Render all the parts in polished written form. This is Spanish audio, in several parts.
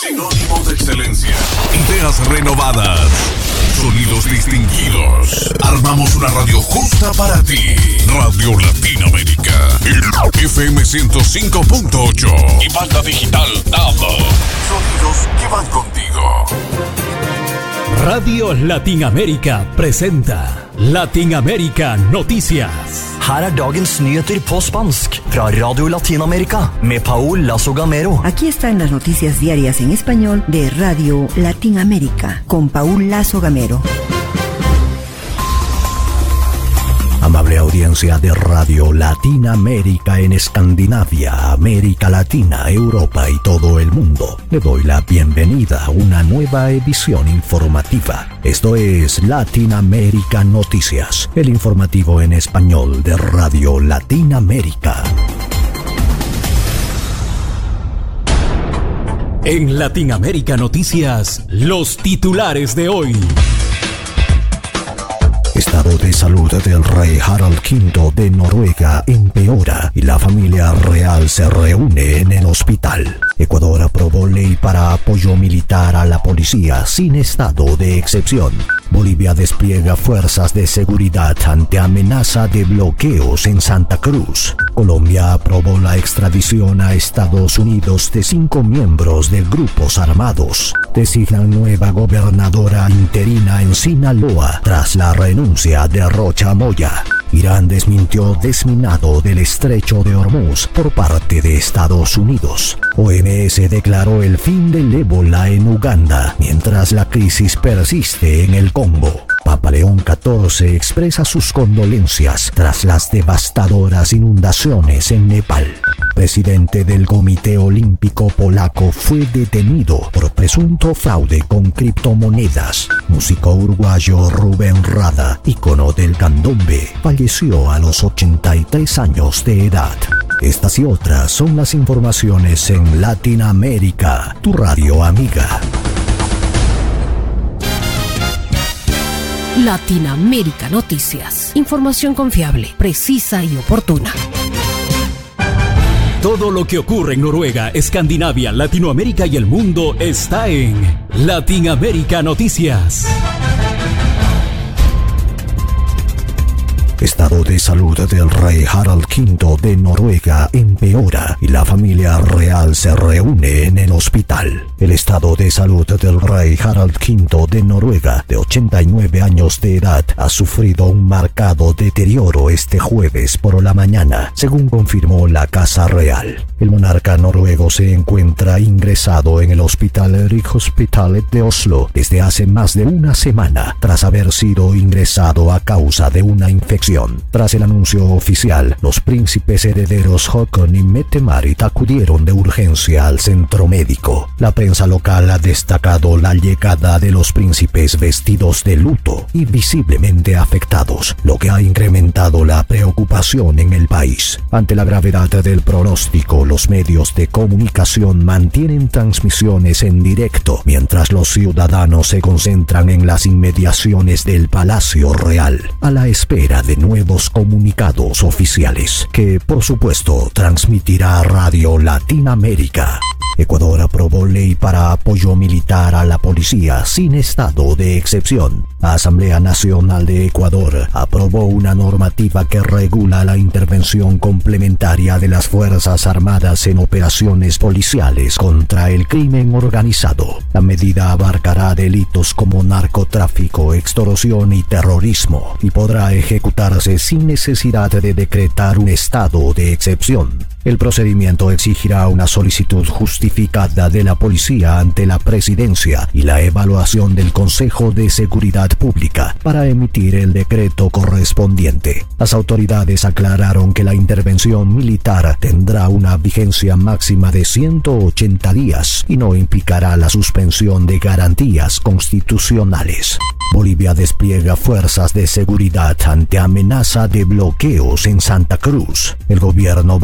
Sinónimo de excelencia. Ideas renovadas. Sonidos distinguidos. Armamos una radio justa para ti. Radio Latinoamérica. FM 105.8. Y banda digital DAB. Sonidos que van contigo. Radio Latinoamérica presenta Latinoamérica Noticias. Her dagens nyheter på spansk fra Radio Latinoamérica med Paul Lazo Gamero. Aquí están las noticias diarias en español de Radio Latinoamérica con Paul Lazo Gamero. Amable audiencia de Radio Latinoamérica en Escandinavia, América Latina, Europa y todo el mundo. Le doy la bienvenida a una nueva edición informativa. Esto es Latinoamérica Noticias, el informativo en español de Radio Latinoamérica. En Latinoamérica Noticias, los titulares de hoy. Estado de salud del rey Harald V de Noruega empeora y la familia real se reúne en el hospital. Ecuador aprobó ley para apoyo militar a la policía sin estado de excepción. Bolivia despliega fuerzas de seguridad ante amenaza de bloqueos en Santa Cruz. Colombia aprobó la extradición a Estados Unidos de 5 miembros de grupos armados. Designan nueva gobernadora interina en Sinaloa tras la renuncia de Rocha Moya. Irán desmintió desminado del estrecho de Hormuz por parte de Estados Unidos. OMS declaró el fin del ébola en Uganda, mientras la crisis persiste en el Congo. Papa León XIV expresa sus condolencias tras las devastadoras inundaciones en Nepal. Presidente del Comité Olímpico Polaco fue detenido por presunto fraude con criptomonedas. Músico uruguayo Rubén Rada, ícono del candombe, falleció a los 83 años de edad. Estas y otras son las informaciones en Latinoamérica, tu radio amiga. Latinoamérica Noticias. Información confiable, precisa y oportuna. Todo lo que ocurre en Noruega, Escandinavia, Latinoamérica y el mundo está en Latinoamérica Noticias. Estado de salud del rey Harald V de Noruega empeora y la familia real se reúne en el hospital. El estado de salud del rey Harald V de Noruega, de 89 años de edad, ha sufrido un marcado deterioro este jueves por la mañana, según confirmó la Casa Real. El monarca noruego se encuentra ingresado en el Hospital Rikshospitalet de Oslo desde hace más de una semana, tras haber sido ingresado a causa de una infección. Tras el anuncio oficial, los príncipes herederos Håkon y Mette-Marit acudieron de urgencia al centro médico. La prensa local ha destacado la llegada de los príncipes vestidos de luto y visiblemente afectados, lo que ha incrementado la preocupación en el país. Ante la gravedad del pronóstico, los medios de comunicación mantienen transmisiones en directo, mientras los ciudadanos se concentran en las inmediaciones del Palacio Real, a la espera de nuevos comunicados oficiales, que por supuesto transmitirá Radio Latinoamérica. Ecuador aprobó ley para apoyo militar a la policía sin estado de excepción. La Asamblea Nacional de Ecuador aprobó una normativa que regula la intervención complementaria de las Fuerzas Armadas en operaciones policiales contra el crimen organizado. La medida abarcará delitos como narcotráfico, extorsión y terrorismo, y podrá ejecutarse sin necesidad de decretar un estado de excepción. El procedimiento exigirá una solicitud justificada de la policía ante la presidencia y la evaluación del Consejo de Seguridad Pública para emitir el decreto correspondiente. Las autoridades aclararon que la intervención militar tendrá una vigencia máxima de 180 días y no implicará la suspensión de garantías constitucionales. Bolivia despliega fuerzas de seguridad ante amenaza de bloqueos en Santa Cruz. El gobierno boliviano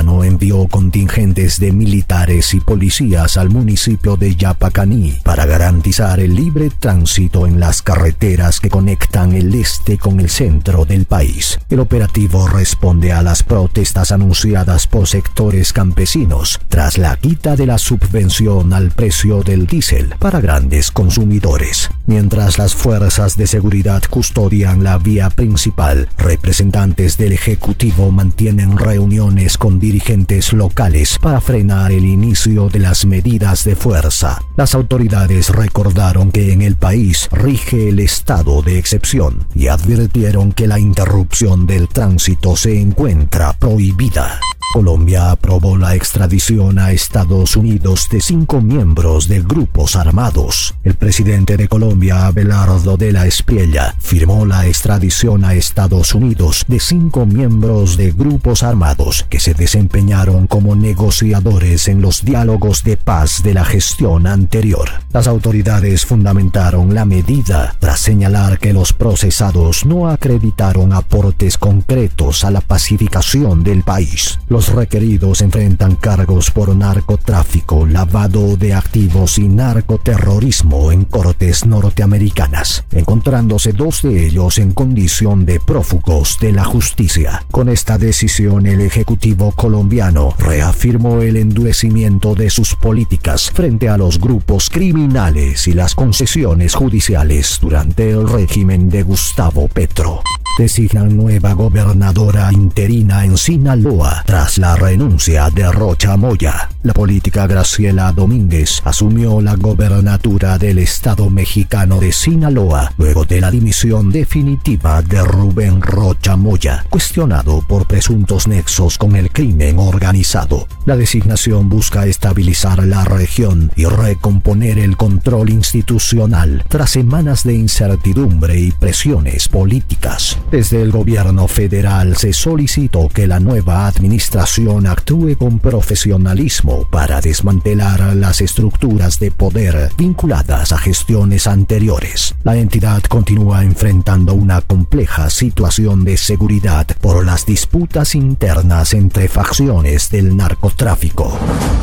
mexicano envió contingentes de militares y policías al municipio de Yapacaní para garantizar el libre tránsito en las carreteras que conectan el este con el centro del país. El operativo responde a las protestas anunciadas por sectores campesinos tras la quita de la subvención al precio del diésel para grandes consumidores. Mientras las fuerzas de seguridad custodian la vía principal, representantes del Ejecutivo mantienen reuniones con dirigentes locales para frenar el inicio de las medidas de fuerza. Las autoridades recordaron que en el país rige el estado de excepción y advirtieron que la interrupción del tránsito se encuentra prohibida. Colombia aprobó la extradición a Estados Unidos de 5 miembros de grupos armados. El presidente de Colombia, Abelardo de la Espriella, firmó la extradición a Estados Unidos de 5 miembros de grupos armados que se desempeñaron como negociadores en los diálogos de paz de la gestión anterior. Las autoridades fundamentaron la medida tras señalar que los procesados no acreditaron aportes concretos a la pacificación del país. Los requeridos enfrentan cargos por narcotráfico, lavado de activos y narcoterrorismo en cortes norteamericanas, encontrándose 2 de ellos en condición de prófugos de la justicia. Con esta decisión, el Ejecutivo colombiano reafirmó el endurecimiento de sus políticas frente a los grupos criminales y las concesiones judiciales durante el régimen de Gustavo Petro. Designan nueva gobernadora interina en Sinaloa tras la renuncia de Rocha Moya. La política Graciela Domínguez asumió la gobernatura del estado mexicano de Sinaloa luego de la dimisión definitiva de Rubén Rocha Moya, cuestionado por presuntos nexos con el crimen organizado. La designación busca estabilizar la región y recomponer el control institucional tras semanas de incertidumbre y presiones políticas. Desde el gobierno federal se solicitó que la nueva administración actúe con profesionalismo para desmantelar las estructuras de poder vinculadas a gestiones anteriores. La entidad continúa enfrentando una compleja situación de seguridad por las disputas internas entre facciones del narcotráfico.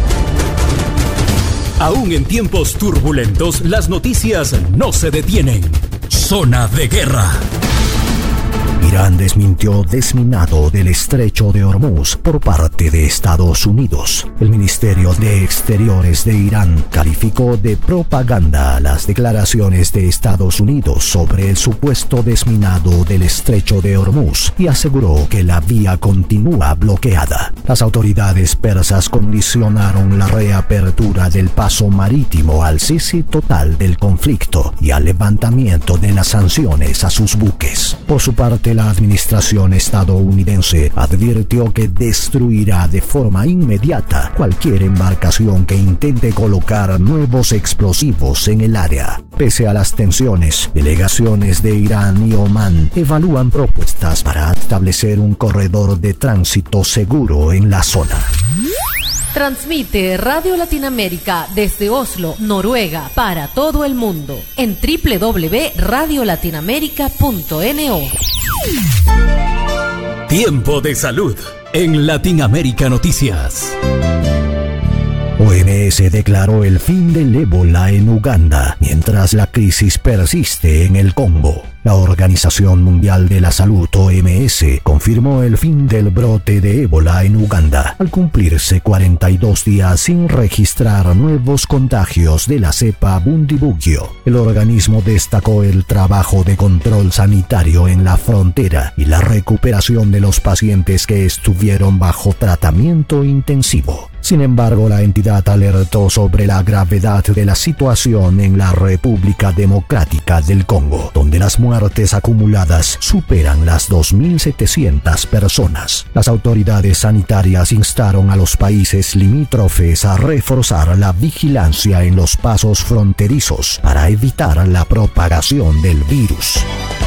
Aún en tiempos turbulentos, las noticias no se detienen. Zona de guerra. Irán desmintió desminado del estrecho de Hormuz por parte de Estados Unidos. El Ministerio de Exteriores de Irán calificó de propaganda las declaraciones de Estados Unidos sobre el supuesto desminado del estrecho de Hormuz y aseguró que la vía continúa bloqueada. Las autoridades persas condicionaron la reapertura del paso marítimo al cese total del conflicto y al levantamiento de las sanciones a sus buques. Por su parte, la administración estadounidense advirtió que destruirá de forma inmediata cualquier embarcación que intente colocar nuevos explosivos en el área. Pese a las tensiones, delegaciones de Irán y Omán evalúan propuestas para establecer un corredor de tránsito seguro en la zona. Transmite Radio Latinoamérica desde Oslo, Noruega, para todo el mundo en www.radiolatinamerica.no. Tiempo de salud en Latinoamérica Noticias. OMS declaró el fin del ébola en Uganda, mientras la crisis persiste en el Congo. La Organización Mundial de la Salud, OMS, confirmó el fin del brote de ébola en Uganda, al cumplirse 42 días sin registrar nuevos contagios de la cepa Bundibugyo. El organismo destacó el trabajo de control sanitario en la frontera y la recuperación de los pacientes que estuvieron bajo tratamiento intensivo. Sin embargo, la entidad alertó sobre la gravedad de la situación en la República Democrática del Congo, donde las muertes acumuladas superan las 2.700 personas. Las autoridades sanitarias instaron a los países limítrofes a reforzar la vigilancia en los pasos fronterizos para evitar la propagación del virus.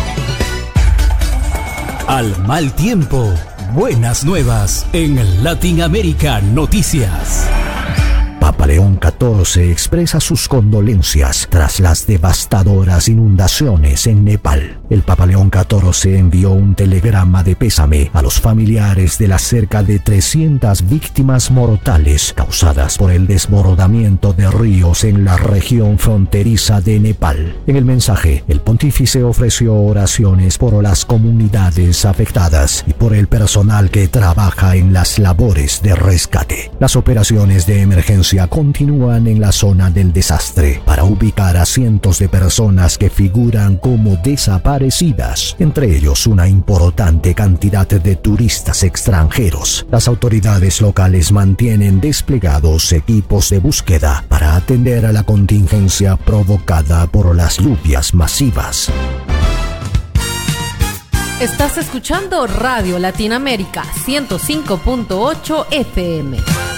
Al mal tiempo, buenas nuevas en Latinoamérica Noticias. Papa León XIV expresa sus condolencias tras las devastadoras inundaciones en Nepal. El Papa León XIV envió un telegrama de pésame a los familiares de las cerca de 300 víctimas mortales causadas por el desbordamiento de ríos en la región fronteriza de Nepal. En el mensaje, el pontífice ofreció oraciones por las comunidades afectadas y por el personal que trabaja en las labores de rescate. Las operaciones de emergencia continúan en la zona del desastre para ubicar a cientos de personas que figuran como desaparecidas, entre ellos una importante cantidad de turistas extranjeros. Las autoridades locales mantienen desplegados equipos de búsqueda para atender a la contingencia provocada por las lluvias masivas. Estás escuchando Radio Latinoamérica 105.8 FM.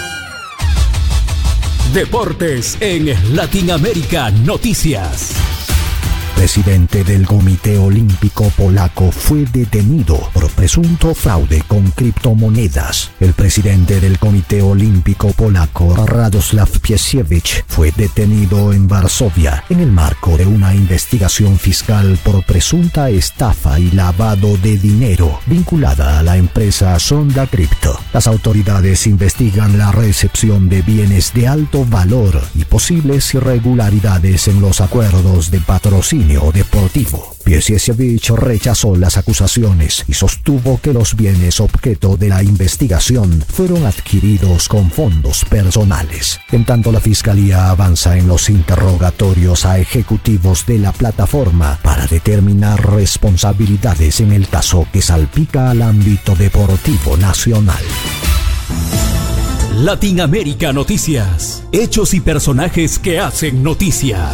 Deportes en Latinoamérica Noticias. Presidente del Comité Olímpico Polaco fue detenido por presunto fraude con criptomonedas. El presidente del Comité Olímpico Polaco, Radoslav Piesiewicz, fue detenido en Varsovia en el marco de una investigación fiscal por presunta estafa y lavado de dinero vinculada a la empresa Sonda Crypto. Las autoridades investigan la recepción de bienes de alto valor y posibles irregularidades en los acuerdos de patrocinio deportivo. Piesiewicz rechazó las acusaciones y sostuvo que los bienes objeto de la investigación fueron adquiridos con fondos personales. En tanto, la Fiscalía avanza en los interrogatorios a ejecutivos de la plataforma para determinar responsabilidades en el caso que salpica al ámbito deportivo nacional. Latinoamérica Noticias. Hechos y personajes que hacen noticia.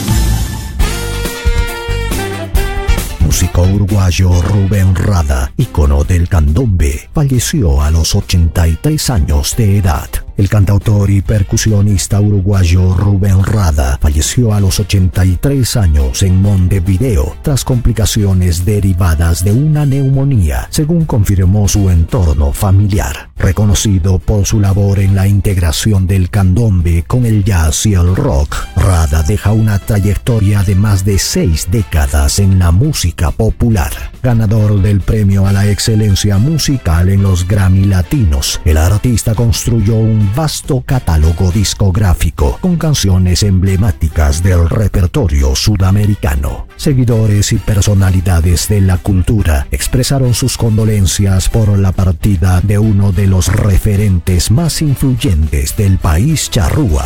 Músico uruguayo Rubén Rada, ícono del candombe, falleció a los 83 años de edad. El cantautor y percusionista uruguayo Rubén Rada falleció a los 83 años en Montevideo tras complicaciones derivadas de una neumonía, según confirmó su entorno familiar. Reconocido por su labor en la integración del candombe con el jazz y el rock, Rada deja una trayectoria de más de 6 décadas en la música popular. Ganador del premio a la excelencia musical en los Grammy Latinos, el artista construyó un vasto catálogo discográfico con canciones emblemáticas del repertorio sudamericano. Seguidores y personalidades de la cultura expresaron sus condolencias por la partida de uno de los referentes más influyentes del país charrúa.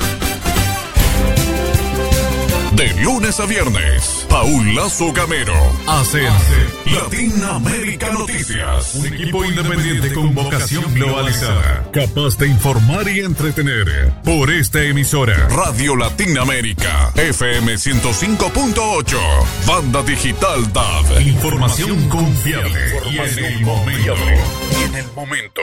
De lunes a viernes, Paul Lazo Gamero hace Latinoamérica Noticias. Un equipo independiente con vocación globalizada, capaz de informar y entretener. Por esta emisora, Radio Latinoamérica, FM 105.8, Banda Digital DAB. Información confiable y en el momento.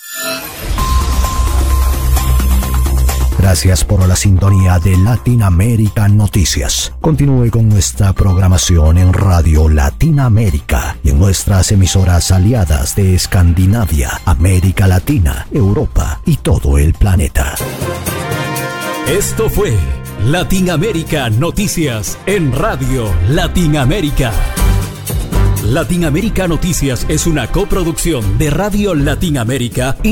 Gracias por la sintonía de Latinoamérica Noticias. Continúe con nuestra programación en Radio Latinoamérica y en nuestras emisoras aliadas de Escandinavia, América Latina, Europa y todo el planeta. Esto fue Latinoamérica Noticias en Radio Latinoamérica. Latinoamérica Noticias es una coproducción de Radio Latinoamérica y